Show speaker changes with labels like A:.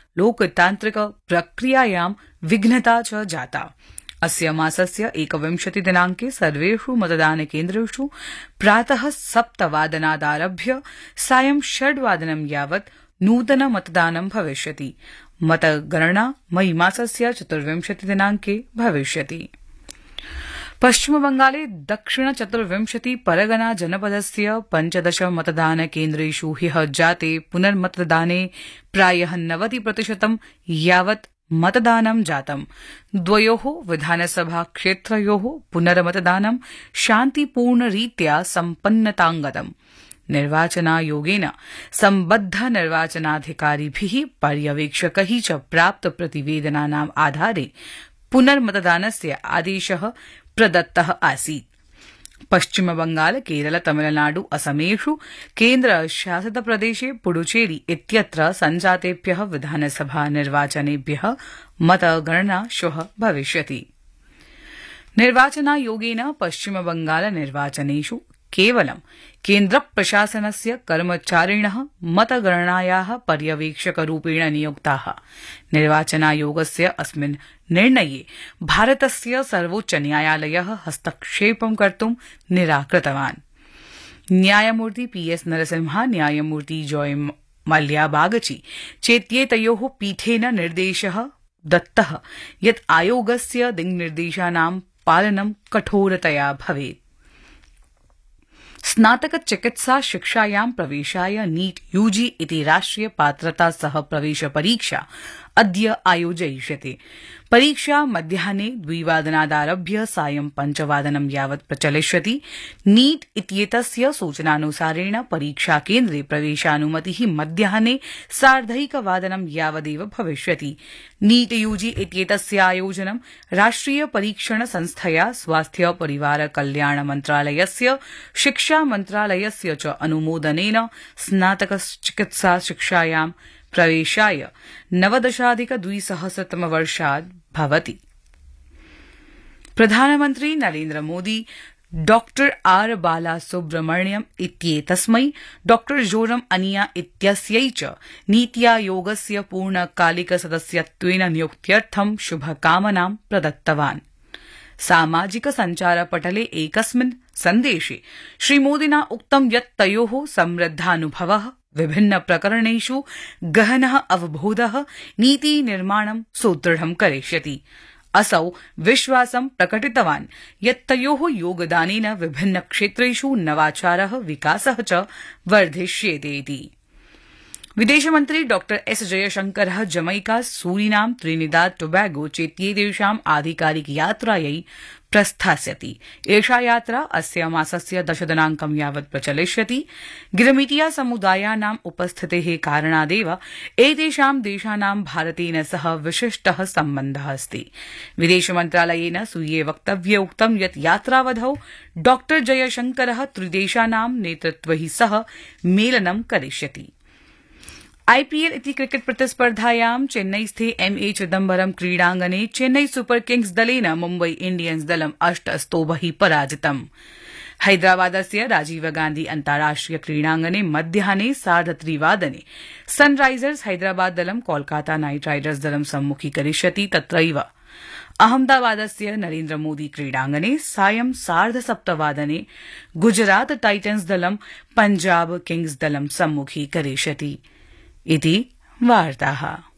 A: लोकतान्त्रिक प्रक्रियायां विघ्नता च जाता। अस्य मासस्य 21 दिनाङ्के सर्वेषु मतदानकेन्द्रेषु प्रातः 7 वादनादारभ्य सायं 6 वादनं यावत् नूतन मतदानं भविष्यति। मतगणना मई मासस्य 24 दिनाङ्के भविष्यति। पश्चिमबंगाले दक्षिण 24 परगना जनपदस्य 15 मतदानकेन्द्रेषु ह्यः जाते पुनर्मतदाने प्रायः 90% यावत् मतदानं जातम्। द्वयोः विधानसभा क्षेत्रयोः पुनर्मतदानं शान्तिपूर्णरीत्या सम्पन्नताङ्गतम्। निर्वाचनायोगेन सम्बद्ध निर्वाचनाधिकारिभिः पर्यवेक्षकैः च प्राप्त प्रतिवेदनानाम् आधारे पुनर्मतदानस्य आदेशः प्रदत्तः आसीत्। पश्चिमबंगाल, केरल, तमिलनाडु, असमेषु केन्द्रशासितप्रदेशे पुडुचेरी इत्यत्र सञ्जातेभ्यः विधानसभा निर्वाचनेभ्यः मतगणना श्वः भविष्यति। निर्वाचनायोगेन पश्चिमबंगाल निर्वाचनेषु केवलं केन्द्रप्रशासनस्य कर्मचारिणः मतगणनायाः पर्यवेक्षकरूपेण नियुक्ताः। निर्वाचनायोगस्य अस्मिन् निर्णये भारतस्य सर्वोच्चन्यायालयः हस्तक्षेपं कर्तुं निराकृतवान्। न्यायमूर्ति PS नरसिम्हा, न्यायमूर्ति जॉय मल्या बागची चेत्येतयोः पीठेन निर्देशः दत्तः यत् आयोगस्य दिङ्निर्देशानां पालनं कठोरतया भवेत्। स्नातक चिकित्सा शिक्षायां प्रवेशाय नीट यूजी इति राष्ट्रिय पात्रता सह प्रवेश परीक्षा अद्य आयोजयिष्यते। परीक्षा मध्याह्ने 2 वादनादारभ्य सायं 5 वादनं यावत् प्रचलिष्यति। नीट इत्येतस्य सूचनानुसारेण परीक्षाकेन्द्रे प्रवेशानुमतिः मध्याह्ने 1:30 वादनं यावदेव भविष्यति। नीट यूजी इत्येतस्य आयोजनं राष्ट्रिय परीक्षण संस्थया, स्वास्थ्य परिवार कल्याण मन्त्रालयस्य, शिक्षा मन्त्रालयस्य च अनुमोदनेन स्नातक चिकित्सा शिक्षायां प्रवेशाय 19,200 वर्षात् भवति। प्रधानमन्त्री Narendra Modi doctor R Balasubrahmanyam इत्येतस्मै doctor Joram अनिया इत्यस्यै च नीति आयोगस्य पूर्णकालिक सदस्यत्वेन नियुक्त्यर्थं शुभकामनां प्रदत्तवान्। सामाजिक सञ्चारपटले एकस्मिन् सन्देशे श्रीमोदिना उक्तं यत् तयोः समृद्धानुभवः विभिन्न प्रकरणेषु गहनः अवबोधः नीतिनिर्माणं सुदृढं करिष्यति। असौ विश्वासं प्रकटितवान् यत् तयोः योगदानेन विभिन्न क्षेत्रेषु नवाचारः, विकासः च वर्धिष्येते इति। विदेशमन्त्री डॉ एस जयशंकरः जमैका, सूरीनाम, त्रिनिदाद टोबैगो चेत्येतेषाम् आधिकारिक यात्रायै प्रस्थास्यति। एषा यात्रा अस्य मासस्य 10 दिनाङ्कं यावत् प्रचलिष्यति। गिरमिटिया समुदायानाम् उपस्थितेः कारणादेव एतेषां देशानां भारतेन सह विशिष्टः सम्बन्धः अस्ति। विदेशमन्त्रालयेन स्वीये वक्तव्ये उक्तं यत् यात्रावधौ डॉ जयशंकरः त्रिदेशानां नेतृत्वैः सह मेलनं करिष्यति। आईपीएल इति क्रिकेट प्रतिस्पर्धायां चेन्नईस्थे एमए चिदम्बरम क्रीडाङ्गणे चेन्नई सुपर किंग्स दलेन मुम्बई इंडियन्स दलं 8 स्तोभैः पराजितम्। हैदराबादस्य राजीव गान्धी अन्ताराष्ट्रिय क्रीडाङ्गणे मध्याह्ने 3:30 वादने सनराइजर्स हैदराबाद दलं कोलकाता नाइट राइडर्स दलं सम्मुखीकरिष्यति। तत्रैव अहमदाबादस्य नरेन्द्र मोदी क्रीडाङ्गणे सायं 7:30 वादने गुजरात टाइटन्स दलं पंजाब किंग्स दलं सम्मुखीकरिष्यति। इति वार्ताः।